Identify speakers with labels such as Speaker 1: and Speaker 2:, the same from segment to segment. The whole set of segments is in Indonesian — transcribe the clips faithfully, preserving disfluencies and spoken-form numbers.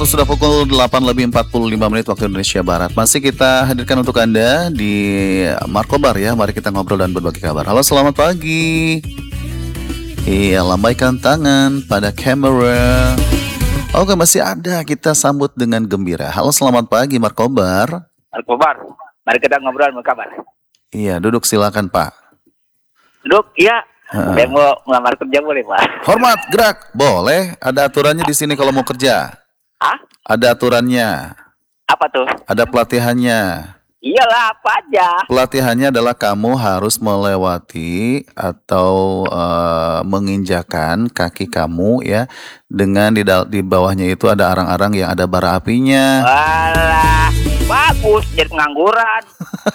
Speaker 1: Waktu sudah pukul delapan lebih empat puluh lima menit waktu Indonesia Barat. Masih kita hadirkan untuk Anda di Markobar ya. Mari kita ngobrol dan berbagi kabar. Halo, selamat pagi. Iya, lambaikan tangan pada kamera. Oke, masih ada, kita sambut dengan gembira. Halo, selamat pagi Markobar.
Speaker 2: Markobar, mari kita ngobrol berkabar.
Speaker 1: Iya, duduk silakan Pak.
Speaker 2: Duduk, iya.
Speaker 1: Ha.
Speaker 2: Saya mau melamar kerja boleh Pak?
Speaker 1: Hormat, gerak. Boleh, ada aturannya di sini kalau mau kerja.
Speaker 2: Hah?
Speaker 1: Ada aturannya.
Speaker 2: Apa tuh?
Speaker 1: Ada pelatihannya.
Speaker 2: Iyalah, apa aja?
Speaker 1: Pelatihannya adalah kamu harus melewati atau uh, menginjakan kaki kamu ya, dengan di, di bawahnya itu ada arang-arang yang ada bara apinya.
Speaker 2: Walah, bagus jadi pengangguran.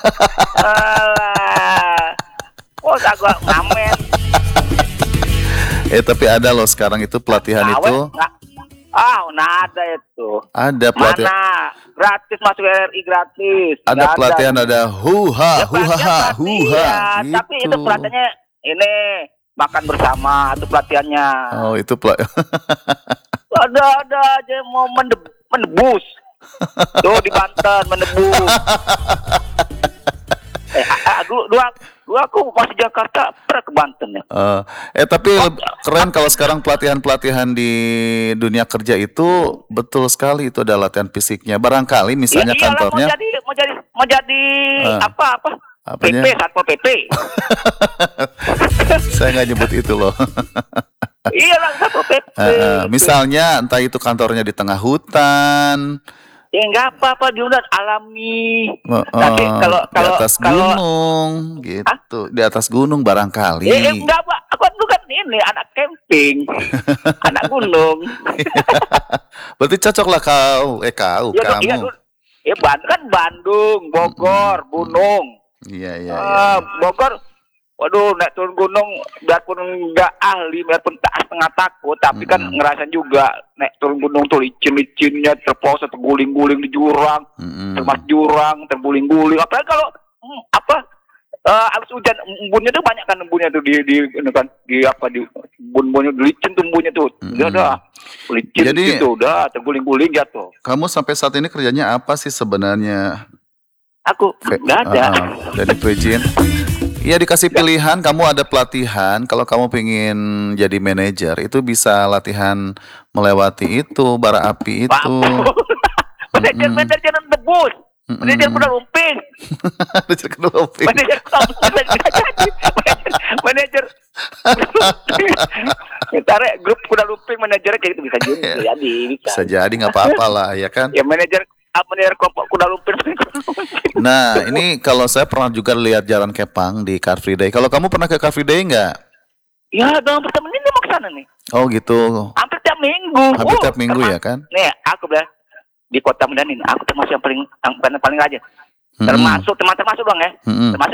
Speaker 2: Walah, oh tak gua ngamen.
Speaker 1: Eh tapi ada loh sekarang itu pelatihan
Speaker 2: Awet,
Speaker 1: itu.
Speaker 2: nggak? Ah, nah ada itu.
Speaker 1: Ada pelatihan.
Speaker 2: Mana? Gratis masuk R R I gratis.
Speaker 1: Ada
Speaker 2: Nggak
Speaker 1: pelatihan ada huha
Speaker 2: Ya,
Speaker 1: huha
Speaker 2: pelatihan
Speaker 1: huha
Speaker 2: pelatihan,
Speaker 1: gitu.
Speaker 2: tapi itu pelatihannya ini makan bersama itu pelatihannya.
Speaker 1: Oh itu pel-
Speaker 2: Ada ada aja mau mende- menebus. Tuh di Banten menebus. eh, ah, dulu, dulu, dulu aku masih Jakarta pernah ke Banten ya.
Speaker 1: Uh, eh tapi leb- keren kalau sekarang pelatihan-pelatihan di dunia kerja itu betul sekali itu ada latihan fisiknya. Barangkali misalnya
Speaker 2: Ya, iyalah,
Speaker 1: kantornya
Speaker 2: mau jadi mau jadi mau jadi
Speaker 1: Ah,
Speaker 2: apa apa
Speaker 1: apanya?
Speaker 2: P P Satpol P P.
Speaker 1: Saya nggak nyebut itu loh.
Speaker 2: Iyalah Satpol P P.
Speaker 1: Uh, uh, misalnya entah itu kantornya di tengah hutan,
Speaker 2: Ya enggak apa-apa diundang alami.
Speaker 1: uh,
Speaker 2: Nanti
Speaker 1: uh,
Speaker 2: kalau
Speaker 1: di
Speaker 2: kalau
Speaker 1: atas
Speaker 2: kalau
Speaker 1: gunung, gitu, di atas gunung barangkali.
Speaker 2: Eh, eh, enggak Pak, aku kan bukan ini anak camping, anak gunung.
Speaker 1: Berarti cocok lah kau, eh kau,
Speaker 2: Ya, dong,
Speaker 1: kamu.
Speaker 2: iya, dong. Ya Bandung kan Bandung, Bogor, Gunung.
Speaker 1: Iya iya. iya.
Speaker 2: Ah, Bogor, waduh, naik turun gunung, biarpun nggak ahli, biarpun tak setengah takut, tapi kan
Speaker 1: Mm-mm.
Speaker 2: ngerasain juga naik turun gunung tuh licin-licinnya, terpose, terguling-guling di jurang,
Speaker 1: Mm-mm.
Speaker 2: termas jurang, terguling-guling. Apalagi kalau hmm, apa? Uh, abis hujan embunnya tuh banyak kan embunnya tuh di di ini kan di apa di embun-embunnya licin tuh embunnya tuh
Speaker 1: Mm-mm.
Speaker 2: udah dah licin
Speaker 1: Jadi-
Speaker 2: gitu udah terguling-guling jatuh.
Speaker 1: Kamu sampai saat ini kerjanya apa sih sebenarnya?
Speaker 2: Aku
Speaker 1: Fe-
Speaker 2: nggak ada.
Speaker 1: uh, uh, Dari Pejin. Iya dikasih pilihan, kamu ada pelatihan. Kalau kamu pengen jadi manajer, itu bisa latihan melewati itu bara api
Speaker 2: Pak,
Speaker 1: itu.
Speaker 2: manajer
Speaker 1: Mm-mm.
Speaker 2: manajer debus,
Speaker 1: Mm-mm.
Speaker 2: manajer kuda lumping,
Speaker 1: Manajer kedua api.
Speaker 2: manajer kuda lumping nggak jadi, manajer manajer kita rek grup kuda lumping manajer kayak gitu bisa juga bisa jadi bisa.
Speaker 1: Bisa jadi nggak apa-apa lah ya kan.
Speaker 2: Ya manajer ah, manajer kelompok kuda lumping.
Speaker 1: Nah ini kalau saya pernah juga lihat Jalan Kepang di Car Free Day. Kalau kamu pernah ke Car Free Day nggak?
Speaker 2: Ya dalam pertemuan ini mau ke sana nih.
Speaker 1: Oh gitu.
Speaker 2: Hampir tiap minggu.
Speaker 1: Hampir
Speaker 2: Oh,
Speaker 1: tiap minggu
Speaker 2: termas-
Speaker 1: ya kan?
Speaker 2: Nih, aku bilang di kota Medan ini, aku termasuk yang paling yang paling, paling rajin.
Speaker 1: Mm-mm.
Speaker 2: Termasuk teman termasuk dong ya.
Speaker 1: Mm-mm.
Speaker 2: Termasuk